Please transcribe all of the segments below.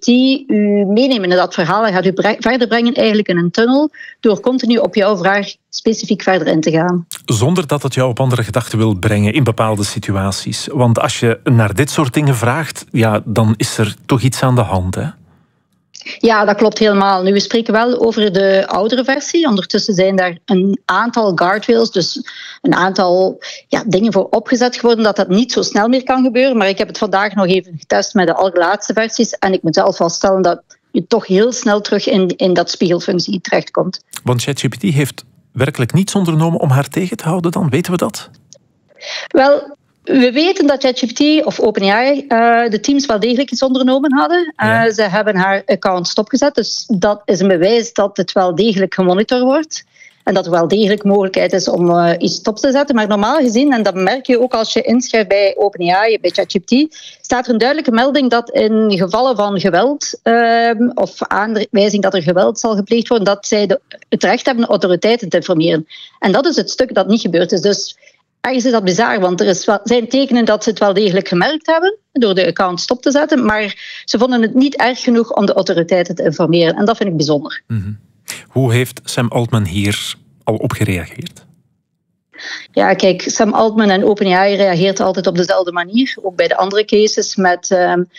u meenemen in dat verhaal en gaat u verder brengen eigenlijk in een tunnel door continu op jouw vraag specifiek verder in te gaan. Zonder dat het jou op andere gedachten wil brengen in bepaalde situaties. Want als je naar dit soort dingen vraagt, ja, dan is er toch iets aan de hand, hè? Ja, dat klopt helemaal. Nu, we spreken wel over de oudere versie. Ondertussen zijn daar een aantal guardrails, dus een aantal dingen voor opgezet geworden dat dat niet zo snel meer kan gebeuren. Maar ik heb het vandaag nog even getest met de allerlaatste versies en ik moet zelf vaststellen dat je toch heel snel terug in dat spiegelfunctie terechtkomt. Want ChatGPT heeft werkelijk niets ondernomen om haar tegen te houden dan? Weten we dat? Wel, we weten dat ChatGPT of OpenAI de teams wel degelijk iets ondernomen hadden. Ja. Ze hebben haar account stopgezet, dus dat is een bewijs dat het wel degelijk gemonitord wordt. En dat er wel degelijk mogelijkheid is om iets stop te zetten. Maar normaal gezien, en dat merk je ook als je inschrijft bij OpenAI, bij ChatGPT, staat er een duidelijke melding dat in gevallen van geweld of aanwijzing dat er geweld zal gepleegd worden, dat zij het recht hebben autoriteiten te informeren. En dat is het stuk dat niet gebeurd is. Dus ergens is dat bizar, want er zijn tekenen dat ze het wel degelijk gemerkt hebben door de account stop te zetten, maar ze vonden het niet erg genoeg om de autoriteiten te informeren. En dat vind ik bijzonder. Mm-hmm. Hoe heeft Sam Altman hier al op gereageerd? Ja, kijk, Sam Altman en OpenAI reageert altijd op dezelfde manier. Ook bij de andere cases met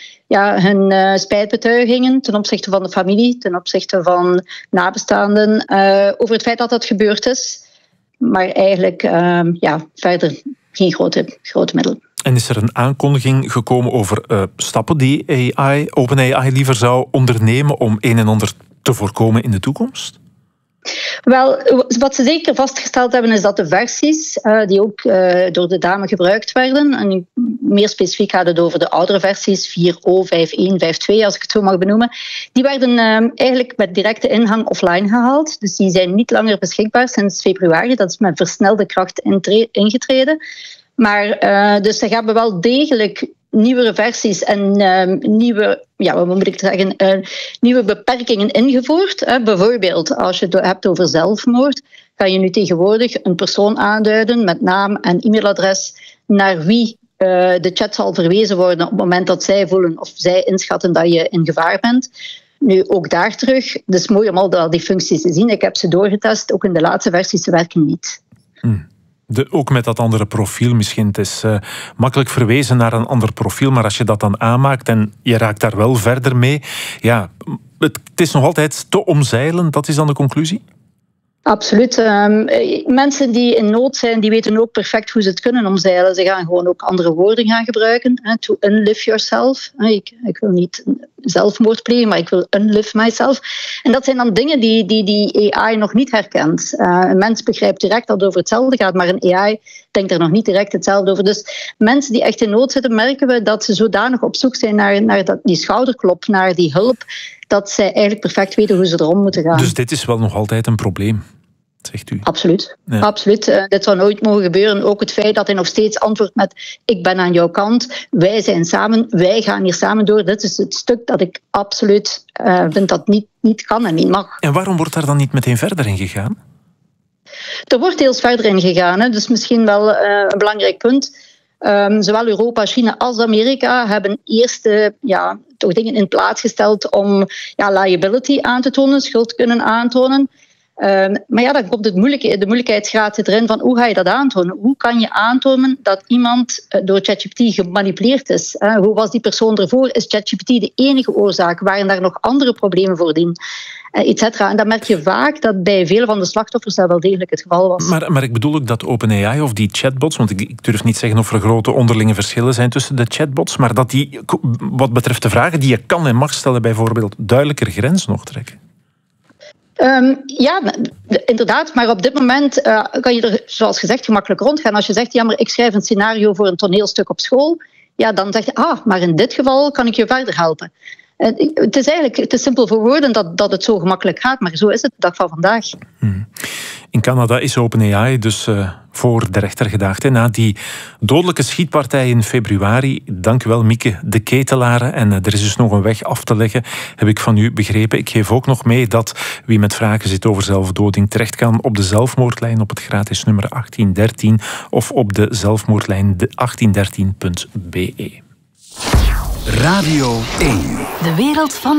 hun spijtbetuigingen ten opzichte van de familie, ten opzichte van nabestaanden, over het feit dat dat gebeurd is. Maar eigenlijk verder geen grote middelen. En is er een aankondiging gekomen over stappen die OpenAI liever zou ondernemen om een en ander te voorkomen in de toekomst? Wel, wat ze zeker vastgesteld hebben is dat de versies die ook door de dame gebruikt werden, en meer specifiek gaat het over de oudere versies, 4.0, 5.1, 5.2 als ik het zo mag benoemen, die werden eigenlijk met directe ingang offline gehaald. Dus die zijn niet langer beschikbaar sinds februari. Dat is met versnelde kracht ingetreden. Maar dus ze hebben wel degelijk nieuwere versies en nieuwe beperkingen ingevoerd. Bijvoorbeeld, als je het hebt over zelfmoord, kan je nu tegenwoordig een persoon aanduiden met naam en e-mailadres naar wie de chat zal verwezen worden op het moment dat zij voelen of zij inschatten dat je in gevaar bent. Nu, ook daar terug. Het is mooi om al die functies te zien. Ik heb ze doorgetest. Ook in de laatste versies, ze werken niet. Ook met dat andere profiel misschien. Het is makkelijk verwezen naar een ander profiel, maar als je dat dan aanmaakt en je raakt daar wel verder mee, ja, het is nog altijd te omzeilen. Dat is dan de conclusie? Absoluut. Mensen die in nood zijn, die weten ook perfect hoe ze het kunnen omzeilen. Ze gaan gewoon ook andere woorden gaan gebruiken. To unlive yourself. Ik wil niet zelfmoord plegen, maar ik wil unlive myself. En dat zijn dan dingen die AI nog niet herkent. Een mens begrijpt direct dat het over hetzelfde gaat, maar een AI denkt er nog niet direct hetzelfde over. Dus mensen die echt in nood zitten, merken we dat ze zodanig op zoek zijn naar die schouderklop, naar die hulp, dat zij eigenlijk perfect weten hoe ze erom moeten gaan. Dus dit is wel nog altijd een probleem, zegt u? Absoluut. Ja. Absoluut. Dit zou nooit mogen gebeuren. Ook het feit dat hij nog steeds antwoordt met ik ben aan jouw kant, wij zijn samen, wij gaan hier samen door. Dit is het stuk dat ik absoluut vind dat niet kan en niet mag. En waarom wordt daar dan niet meteen verder in gegaan? Er wordt deels verder in gegaan. Dus misschien wel een belangrijk punt. Zowel Europa, China als Amerika hebben eerst toch dingen in plaats gesteld om liability aan te tonen, schuld kunnen aantonen. Maar ja, dan komt de moeilijkheidsgraad erin van hoe ga je dat aantonen? Hoe kan je aantonen dat iemand door ChatGPT gemanipuleerd is? Hoe was die persoon ervoor? Is ChatGPT de enige oorzaak? Waren daar nog andere problemen voordien? Etcetera. En dan merk je vaak dat bij veel van de slachtoffers dat wel degelijk het geval was. Maar ik bedoel ook dat OpenAI of die chatbots, want ik durf niet zeggen of er grote onderlinge verschillen zijn tussen de chatbots, maar dat die, wat betreft de vragen die je kan en mag stellen, bijvoorbeeld duidelijker grens nog trekken. Ja, inderdaad. Maar op dit moment kan je er, zoals gezegd, gemakkelijk rondgaan. Als je zegt, ja, maar ik schrijf een scenario voor een toneelstuk op school, ja, dan zeg je, maar in dit geval kan ik je verder helpen. Het is simpel voor woorden dat het zo gemakkelijk gaat, maar zo is het de dag van vandaag. In Canada is OpenAI dus voor de rechter gedaagd. Na die dodelijke schietpartij in februari. Dank u wel, Mieke de Ketelare. En er is dus nog een weg af te leggen, heb ik van u begrepen. Ik geef ook nog mee dat wie met vragen zit over zelfdoding terecht kan op de zelfmoordlijn op het gratis nummer 1813 of op de zelfmoordlijn 1813.be. Radio 1. De wereld van